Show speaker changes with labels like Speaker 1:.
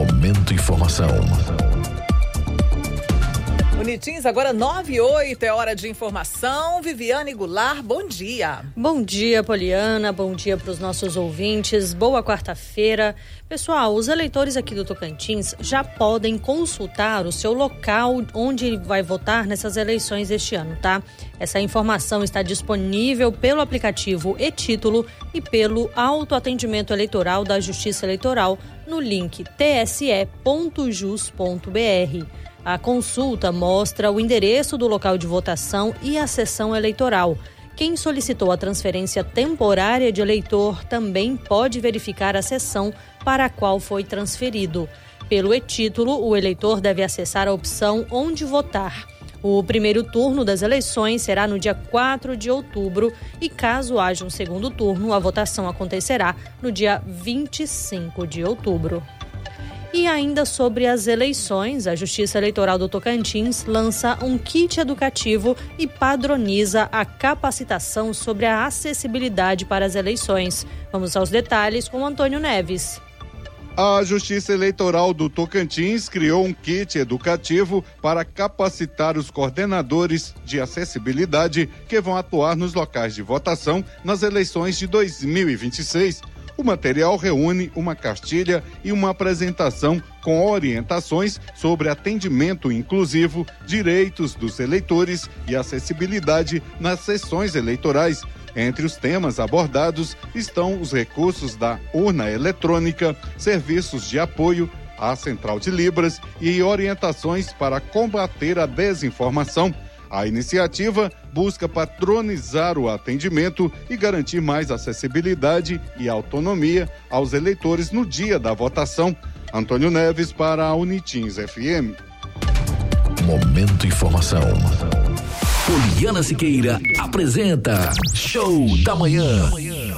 Speaker 1: Momento Informação.
Speaker 2: Unitins, agora 9h08, é hora de informação. Viviane Goulart, bom dia.
Speaker 3: Bom dia, Poliana, bom dia para os nossos ouvintes, boa quarta-feira. Pessoal, os eleitores aqui do Tocantins já podem consultar o seu local onde vai votar nessas eleições este ano, tá? Essa informação está disponível pelo aplicativo e-Título e pelo autoatendimento eleitoral da Justiça Eleitoral no link tse.jus.br. A consulta mostra o endereço do local de votação e a seção eleitoral. Quem solicitou a transferência temporária de eleitor também pode verificar a seção para a qual foi transferido. Pelo e-Título, o eleitor deve acessar a opção Onde Votar. O primeiro turno das eleições será no dia 4 de outubro e, caso haja um segundo turno, a votação acontecerá no dia 25 de outubro. E ainda sobre as eleições, a Justiça Eleitoral do Tocantins lança um kit educativo e padroniza a capacitação sobre a acessibilidade para as eleições. Vamos aos detalhes com Antônio Neves.
Speaker 4: A Justiça Eleitoral do Tocantins criou um kit educativo para capacitar os coordenadores de acessibilidade que vão atuar nos locais de votação nas eleições de 2026. O material reúne uma cartilha e uma apresentação com orientações sobre atendimento inclusivo, direitos dos eleitores e acessibilidade nas sessões eleitorais. Entre os temas abordados estão os recursos da urna eletrônica, serviços de apoio à Central de Libras e orientações para combater a desinformação. A iniciativa busca patronizar o atendimento e garantir mais acessibilidade e autonomia aos eleitores no dia da votação. Antônio Neves para a Unitins FM.
Speaker 1: Momento Informação.
Speaker 5: Poliana Siqueira apresenta Show da Manhã.